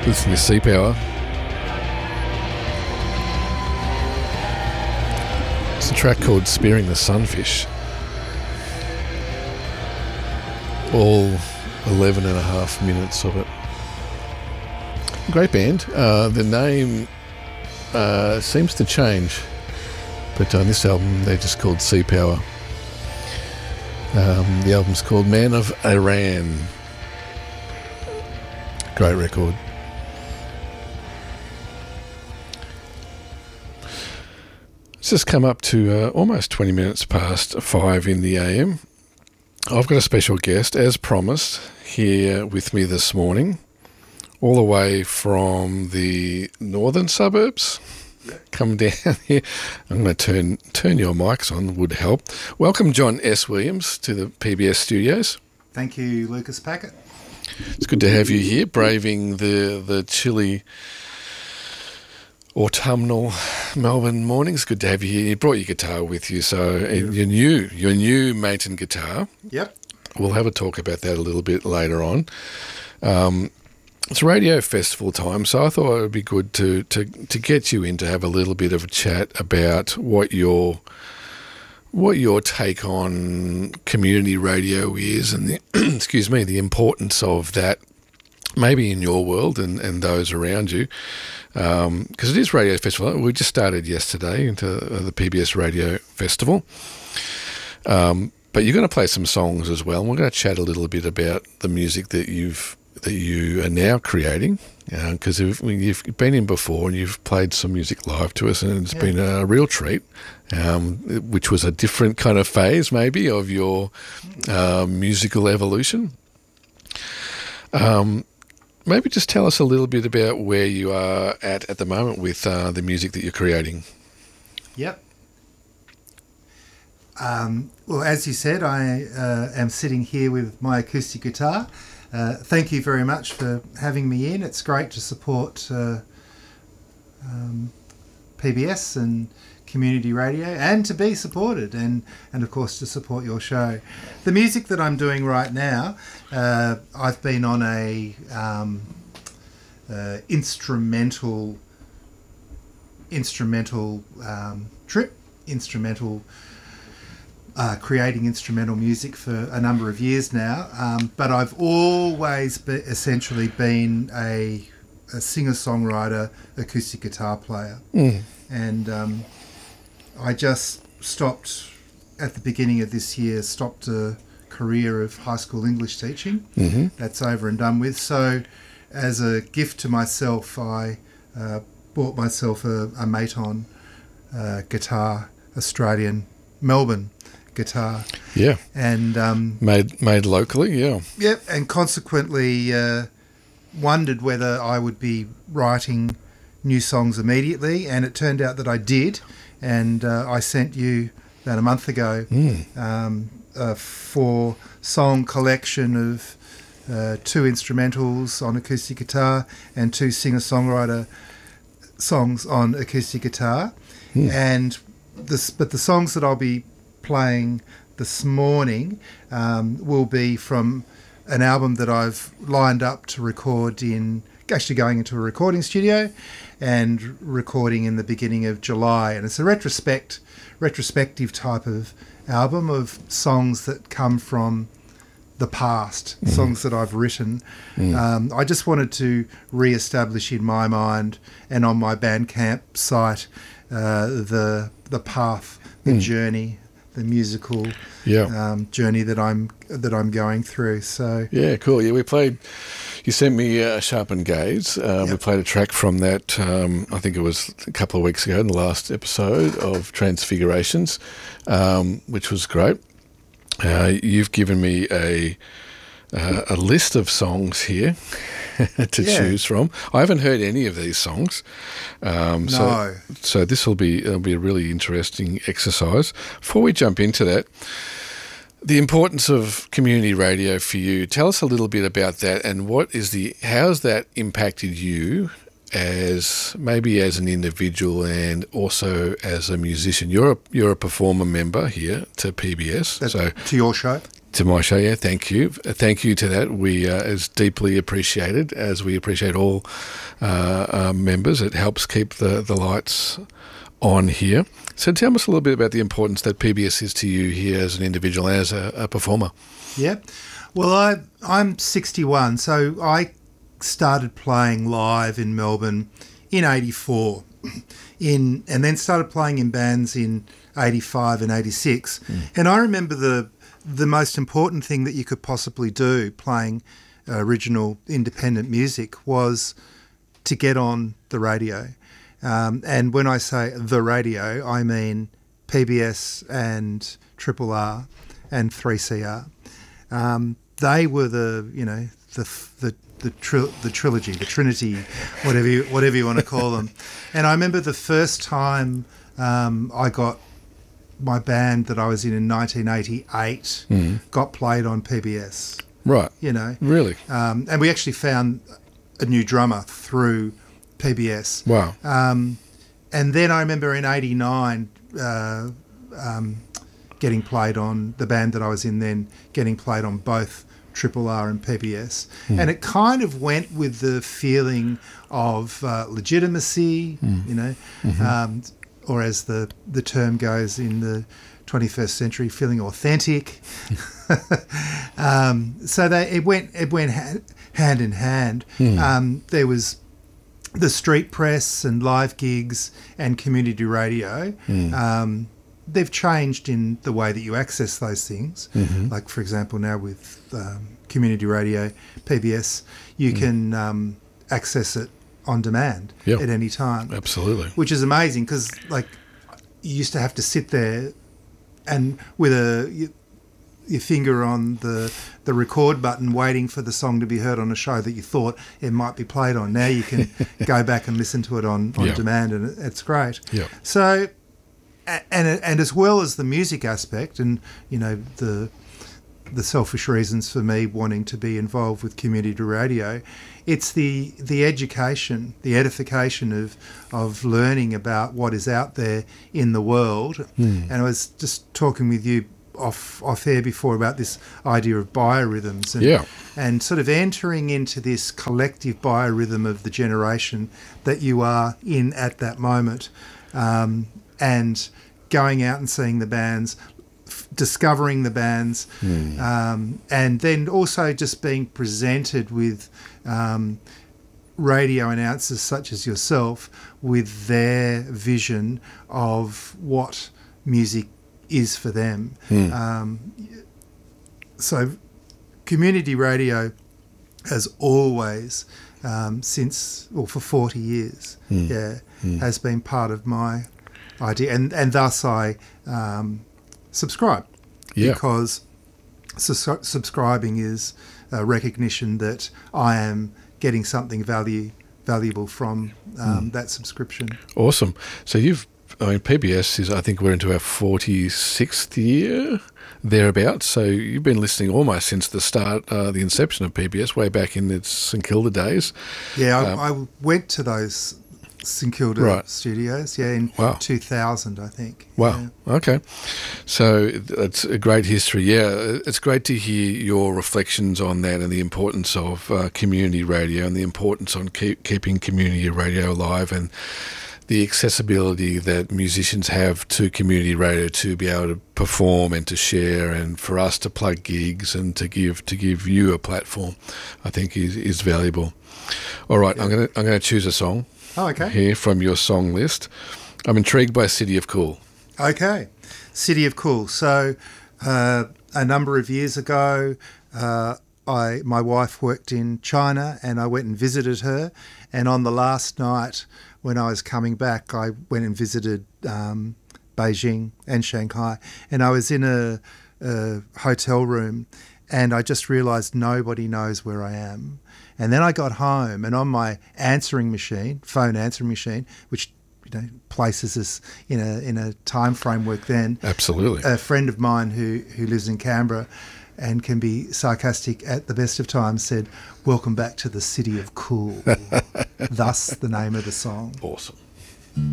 Listen to Sea Power. It's a track called Spearing the Sunfish. All 11 and a half minutes of it. Great band. The name seems to change, but on this album they're just called Sea Power. The album's called Man of Iran. Great record. It's just come up to almost 20 minutes past 5 in the AM. I've got a special guest, as promised, here with me this morning, all the way from the northern suburbs. Come down here. I'm going to turn your mics on, would help. Welcome, John S. Williams, to the PBS studios. Thank you, Lucas Packett. It's good to have you here, braving the chilly autumnal Melbourne mornings. Good to have you here. You brought your guitar with you, so your new Maton guitar. Yep. We'll have a talk about that a little bit later on. It's radio festival time, so I thought it would be good to get you in to have a little bit of a chat about what your take on community radio is, and the, excuse me, the importance of that, maybe in your world and those around you, because it is Radio Festival. We just started yesterday into the PBS Radio Festival, but you're going to play some songs as well, and we're going to chat a little bit about the music that you are now creating, because you've been in before and you've played some music live to us, and it's been a real treat, which was a different kind of phase maybe of your musical evolution. Maybe just tell us a little bit about where you are at the moment with the music that you're creating. Yep. Well, as you said, I am sitting here with my acoustic guitar. Thank you very much for having me in. It's great to support PBS and community radio, and to be supported, and of course to support your show. The music that I'm doing right now, I've been on a instrumental trip, creating instrumental music for a number of years now, but I've always essentially been a singer-songwriter, acoustic guitar player. And I just stopped at the beginning of this year, stopped a career of high school English teaching. That's over and done with. So as a gift to myself, I bought myself a Maton guitar, Australian, Melbourne guitar. Yeah. And made locally, yeah. Yep, and consequently wondered whether I would be writing new songs immediately, and it turned out that I did, and I sent you about a month ago a 4-song collection of 2 instrumentals on acoustic guitar and 2 singer-songwriter songs on acoustic guitar. And but the songs that I'll be playing this morning will be from an album that I've lined up to record actually going into a recording studio and recording in the beginning of July. And it's a retrospective type of album of songs that come from the past, songs that I've written. I just wanted to re-establish in my mind and on my Bandcamp site the path, the journey, the musical journey that I'm going through. So yeah, cool. Yeah, we played. You sent me Sharp and Gaze. We played a track from that. I think it was a couple of weeks ago in the last episode of Transfigurations, which was great. You've given me a list of songs here to choose from. I haven't heard any of these songs, no. So this will be a really interesting exercise. Before we jump into that, the importance of community radio for you. Tell us a little bit about that, and how's that impacted you as an individual and also as a musician. You're a performer member here to PBS. To your show? To my show, yeah, thank you. Thank you to that. We is deeply appreciated, as we appreciate all members. It helps keep the lights on here. So tell us a little bit about the importance that PBS is to you here as an individual, as a performer. Yeah. Well, I'm 61, so I started playing live in Melbourne in 84, and then started playing in bands in 85 and 86. And I remember the most important thing that you could possibly do playing original independent music was to get on the radio. And when I say the radio, I mean PBS and Triple R and 3CR. They were the trilogy, the Trinity, whatever you want to call them. And I remember the first time I got my band that I was in 1988 got played on PBS. Right. You know. Really? And we actually found a new drummer through PBS. Wow. And then I remember in 89 getting played on, the band that I was in then, getting played on both Triple R and PBS. And it kind of went with the feeling of legitimacy, you know, or as the term goes in the 21st century, feeling authentic. So it went hand in hand. There was the street press and live gigs and community radio. They've changed in the way that you access those things. Like, for example, now with community radio, PBS, you can access it on demand at any time. Absolutely. Which is amazing because, like, you used to have to sit there and with your finger on the record button waiting for the song to be heard on a show that you thought it might be played on. Now you can go back and listen to it on demand, and it's great. So, and as well as the music aspect and, you know, the selfish reasons for me wanting to be involved with community radio, it's the education, the edification of learning about what is out there in the world. And I was just talking with you off air before about this idea of biorhythms and sort of entering into this collective biorhythm of the generation that you are in at that moment, and going out and seeing the bands, discovering the bands, and then also just being presented with radio announcers such as yourself with their vision of what music is for them. So community radio has always, for 40 years, has been part of my idea, and thus I subscribe, because subscribing is a recognition that I am getting something valuable from that subscription. Awesome. So PBS is, I think we're into our 46th year, thereabouts. So you've been listening almost since the start, the inception of PBS, way back in its St Kilda days. Yeah, I went to those St Kilda studios, in 2000, I think. Wow, okay. So it's a great history. Yeah, it's great to hear your reflections on that and the importance of community radio and the importance on keeping community radio alive, and the accessibility that musicians have to community radio to be able to perform and to share, and for us to plug gigs and to give you a platform, I think is valuable. All right, I'm gonna choose a song. Oh, okay. Here from your song list. I'm intrigued by City of Cool. Okay, City of Cool. So a number of years ago, my wife worked in China, and I went and visited her. And on the last night when I was coming back, I went and visited Beijing and Shanghai. And I was in a hotel room, and I just realised nobody knows where I am. And then I got home, and on my phone answering machine, which places us in a time framework then. Absolutely. A friend of mine who lives in Canberra and can be sarcastic at the best of times said, "Welcome back to the City of Cool." Thus the name of the song. Awesome.